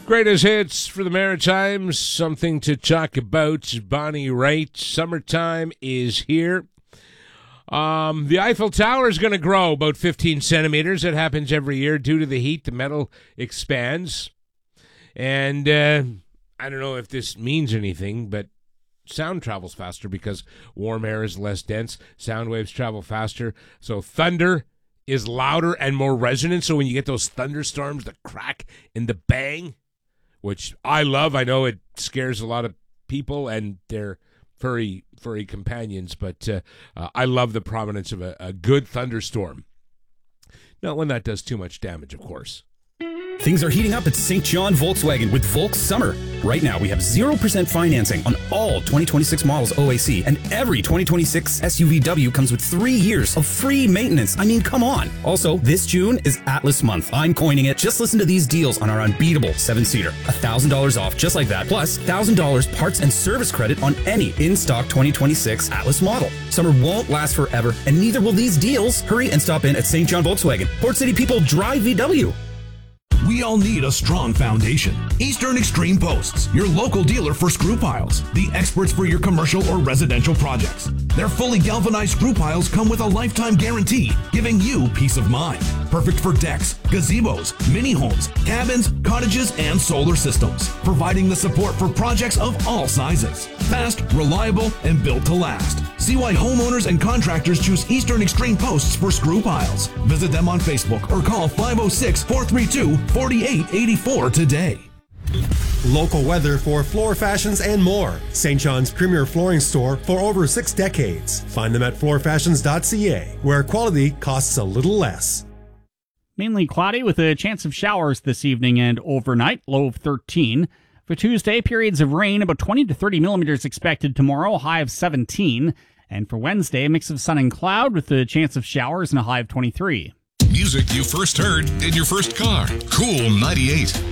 Greatest hits for the Maritimes, something to talk about. Bonnie Raitt, summertime is here. The Eiffel Tower is going to grow about 15 centimeters. It happens every year due to the heat. The metal expands. And I don't know if this means anything, but sound travels faster because warm air is less dense. Sound waves travel faster. So thunder is louder and more resonant. So when you get those thunderstorms, the crack and the bang, which I love. I know it scares a lot of people and their furry companions, but I love the prominence of a good thunderstorm. Not one that does too much damage, of course. Things are heating up at St. John Volkswagen with Volks Summer. Right now, we have 0% financing on all 2026 models OAC, and every 2026 SUVW comes with 3 years of free maintenance. I mean, come on. Also, this June is Atlas Month. I'm coining it. Just listen to these deals on our unbeatable 7-seater. $1,000 off just like that, plus $1,000 parts and service credit on any in-stock 2026 Atlas model. Summer won't last forever, and neither will these deals. Hurry and stop in at St. John Volkswagen. Port City people drive VW. We all need a strong foundation. Eastern Extreme Posts, your local dealer for screw piles, the experts for your commercial or residential projects. Their fully galvanized screw piles come with a lifetime guarantee, giving you peace of mind. Perfect for decks, gazebos, mini homes, cabins, cottages, and solar systems, providing the support for projects of all sizes. Fast, reliable, and built to last. See why homeowners and contractors choose Eastern Extreme Posts for screw piles. Visit them on Facebook or call 506-432-4884 today. Local weather for floor fashions and more. St. John's premier flooring store for over 6 decades. Find them at floorfashions.ca, where quality costs a little less. Mainly cloudy with a chance of showers this evening and overnight, low of 13. For Tuesday, periods of rain, about 20 to 30 millimeters expected tomorrow, high of 17. And for Wednesday, a mix of sun and cloud with a chance of showers and a high of 23. Music you first heard in your first car. Cool 98.